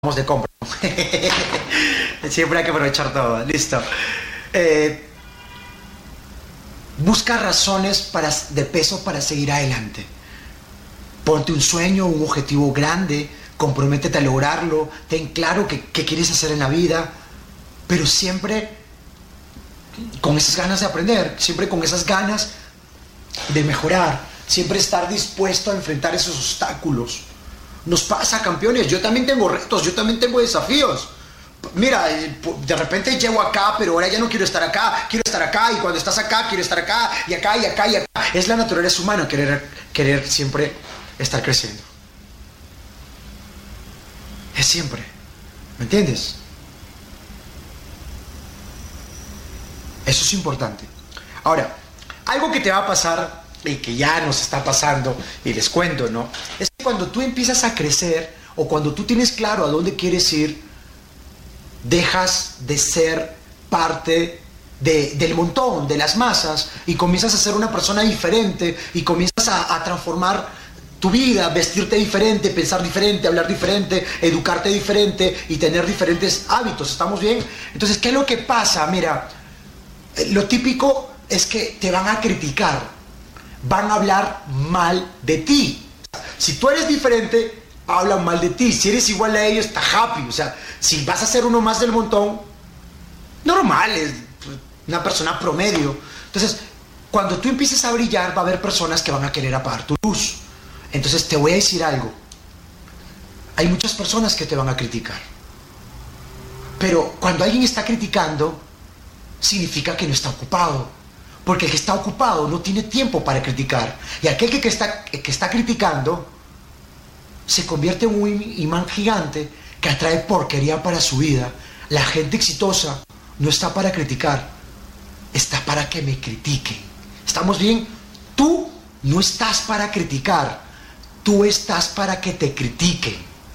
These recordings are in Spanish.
Vamos de compra. Siempre hay que aprovechar todo. Listo. Busca razones de peso para seguir adelante. Ponte un sueño, un objetivo grande, comprométete a lograrlo, ten claro qué quieres hacer en la vida, pero siempre con esas ganas de aprender, siempre con esas ganas de mejorar, siempre estar dispuesto a enfrentar esos obstáculos. Nos pasa, campeones, yo también tengo retos, yo también tengo desafíos. Mira, de repente llego acá, pero ahora ya no quiero estar acá, quiero estar acá, y cuando estás acá, quiero estar acá, y acá, y acá, y acá. Es la naturaleza humana querer siempre estar creciendo. Es siempre, ¿me entiendes? Eso es importante. Ahora, algo que te va a pasar y que ya nos está pasando, y les cuento, ¿no? Es que cuando tú empiezas a crecer o cuando tú tienes claro a dónde quieres ir, dejas de ser parte del montón, de las masas, y comienzas a ser una persona diferente y comienzas a transformar tu vida, vestirte diferente, pensar diferente, hablar diferente, educarte diferente y tener diferentes hábitos. ¿Estamos bien? Entonces, ¿qué es lo que pasa? Mira, lo típico es que te van a criticar, van a hablar mal de ti. Si tú eres diferente, hablan mal de ti. Si eres igual a ellos, está happy. O sea, si vas a ser uno más del montón, normal, es una persona promedio. Entonces, cuando tú empieces a brillar, va a haber personas que van a querer apagar tu luz. Entonces, te voy a decir algo. Hay muchas personas que te van a criticar. Pero cuando alguien está criticando, significa que no está ocupado. Porque el que está ocupado no tiene tiempo para criticar. Y aquel que está criticando se convierte en un imán gigante que atrae porquería para su vida. La gente exitosa no está para criticar, está para que me critiquen. ¿Estamos bien? Tú no estás para criticar, tú estás para que te critiquen.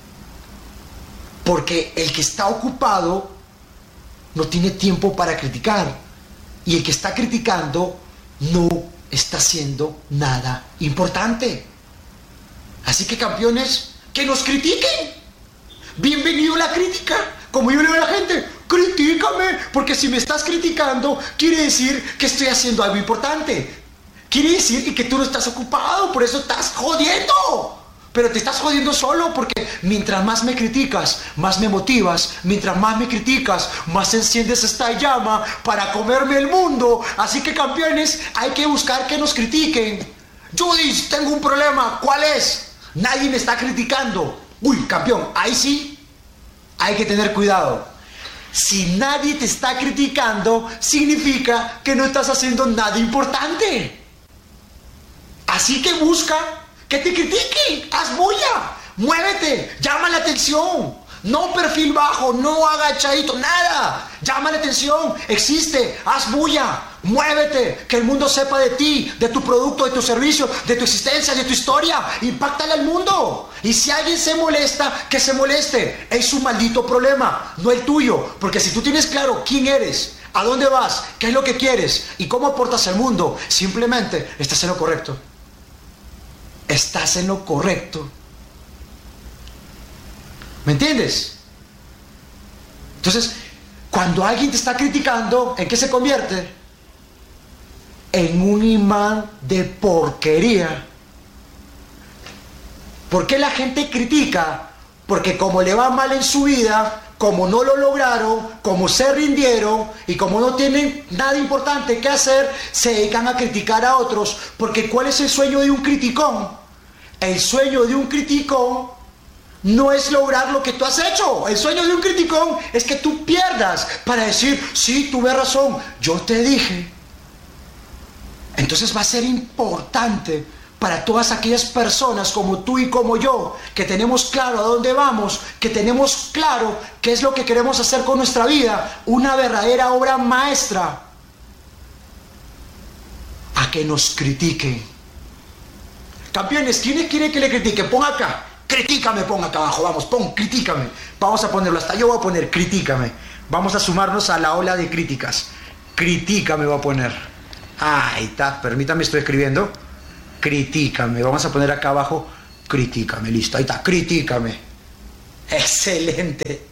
Porque el que está ocupado no tiene tiempo para criticar. Y el que está criticando no está haciendo nada importante. Así que, campeones, que nos critiquen. Bienvenido a la crítica. Como yo le digo a la gente, critícame, porque si me estás criticando, quiere decir que estoy haciendo algo importante. Quiere decir que tú no estás ocupado, por eso estás jodiendo. Pero te estás jodiendo solo, porque mientras más me criticas, más me motivas. Mientras más me criticas, más enciendes esta llama para comerme el mundo. Así que, campeones, hay que buscar que nos critiquen. Judith, tengo un problema. ¿Cuál es? Nadie me está criticando. Uy, campeón, ahí sí hay que tener cuidado. Si nadie te está criticando, significa que no estás haciendo nada importante. Así que busca que te critiquen, haz bulla, muévete, llama la atención. No perfil bajo, no agachadito, nada. Llama la atención, existe, haz bulla, muévete, que el mundo sepa de ti, de tu producto, de tu servicio, de tu existencia, de tu historia. Impáctale al mundo. Y si alguien se molesta, que se moleste. Es su maldito problema, no el tuyo. Porque si tú tienes claro quién eres, a dónde vas, qué es lo que quieres y cómo aportas al mundo, simplemente estás en lo correcto. Estás en lo correcto. ¿Me entiendes? Entonces, cuando alguien te está criticando, ¿en qué se convierte? En un imán de porquería. ¿Por qué la gente critica? Porque como le va mal en su vida, como no lo lograron, como se rindieron y como no tienen nada importante que hacer, se dedican a criticar a otros. Porque ¿cuál es el sueño de un criticón? El sueño de un criticón no es lograr lo que tú has hecho. El sueño de un criticón es que tú pierdas para decir, sí, tuve razón, yo te dije. Entonces va a ser importante para todas aquellas personas como tú y como yo, que tenemos claro a dónde vamos, que tenemos claro qué es lo que queremos hacer con nuestra vida, una verdadera obra maestra, a que nos critiquen. Campeones, ¿quién quiere que le critique? Pon acá, critícame, pon acá abajo, vamos, pon, critícame. Vamos a ponerlo, hasta yo voy a poner, critícame. Vamos a sumarnos a la ola de críticas. Critícame voy a poner. Ahí está, permítame, estoy escribiendo. Critícame, vamos a poner acá abajo, critícame, listo, ahí está, critícame. Excelente.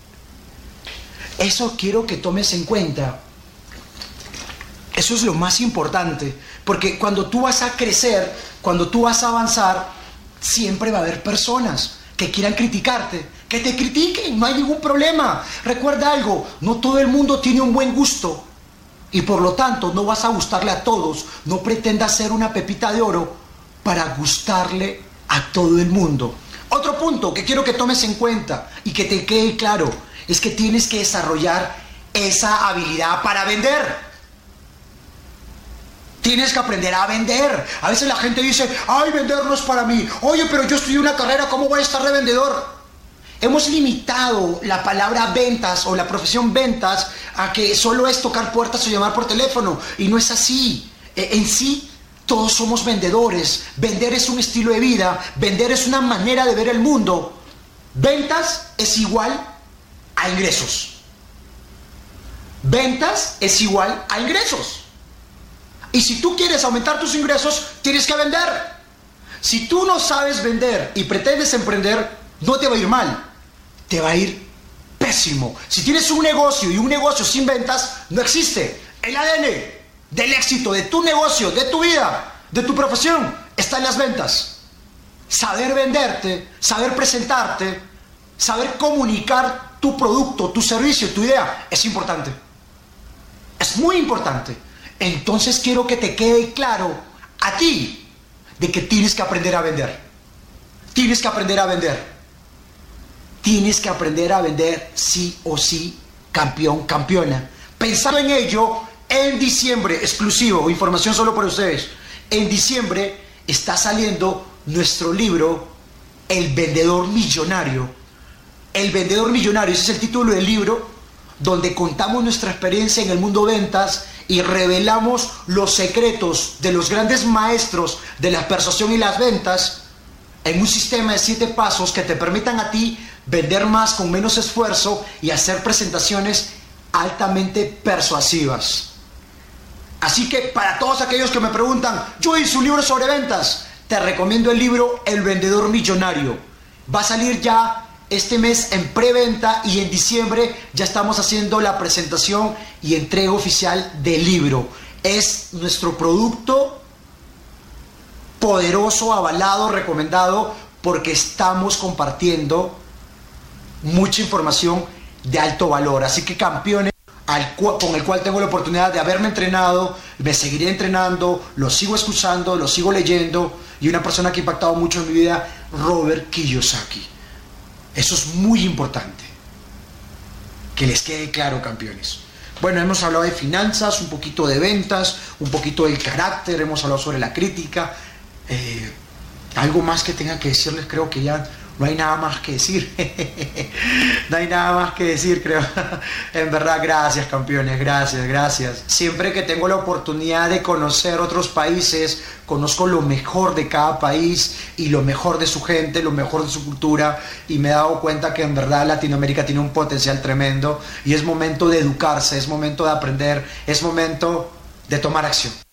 Eso quiero que tomes en cuenta. Eso es lo más importante, porque cuando tú vas a crecer, cuando tú vas a avanzar, siempre va a haber personas que quieran criticarte, que te critiquen, no hay ningún problema. Recuerda algo, no todo el mundo tiene un buen gusto y por lo tanto no vas a gustarle a todos. No pretendas ser una pepita de oro para gustarle a todo el mundo. Otro punto que quiero que tomes en cuenta y que te quede claro es que tienes que desarrollar esa habilidad para vender. Tienes que aprender a vender. A veces la gente dice, ay, vender no es para mí. Oye, pero yo estudié una carrera, ¿cómo voy a estar de vendedor? Hemos limitado la palabra ventas o la profesión ventas a que solo es tocar puertas o llamar por teléfono. Y no es así. En sí, todos somos vendedores. Vender es un estilo de vida. Vender es una manera de ver el mundo. Ventas es igual a ingresos. Ventas es igual a ingresos. Y si tú quieres aumentar tus ingresos, tienes que vender. Si tú no sabes vender y pretendes emprender, no te va a ir mal, te va a ir pésimo. Si tienes un negocio y un negocio sin ventas, no existe. El ADN del éxito de tu negocio, de tu vida, de tu profesión, está en las ventas. Saber venderte, saber presentarte, saber comunicar tu producto, tu servicio, tu idea, es importante. Es muy importante. Entonces quiero que te quede claro a ti de que tienes que aprender a vender. Tienes que aprender a vender. Tienes que aprender a vender sí o sí, campeón, campeona. Pensando en ello, en diciembre, exclusivo, información solo para ustedes. En diciembre está saliendo nuestro libro, El Vendedor Millonario. El Vendedor Millonario, ese es el título del libro, donde contamos nuestra experiencia en el mundo ventas y revelamos los secretos de los grandes maestros de la persuasión y las ventas en un sistema de 7 pasos que te permitan a ti vender más con menos esfuerzo y hacer presentaciones altamente persuasivas. Así que para todos aquellos que me preguntan, yo hice un libro sobre ventas, te recomiendo el libro El Vendedor Millonario. Va a salir ya este mes en preventa y en diciembre ya estamos haciendo la presentación y entrega oficial del libro. Es nuestro producto poderoso, avalado, recomendado, porque estamos compartiendo mucha información de alto valor. Así que campeones, con el cual tengo la oportunidad de haberme entrenado, me seguiré entrenando, lo sigo escuchando, lo sigo leyendo, y una persona que ha impactado mucho en mi vida, Robert Kiyosaki. Eso es muy importante, que les quede claro, campeones. Bueno, hemos hablado de finanzas, un poquito de ventas, un poquito del carácter, hemos hablado sobre la crítica. Algo más que tenga que decirles, creo que ya no hay nada más que decir. No hay nada más que decir, creo. En verdad, gracias, campeones, gracias. Siempre que tengo la oportunidad de conocer otros países, conozco lo mejor de cada país y lo mejor de su gente, lo mejor de su cultura, y me he dado cuenta que en verdad Latinoamérica tiene un potencial tremendo y es momento de educarse, es momento de aprender, es momento de tomar acción.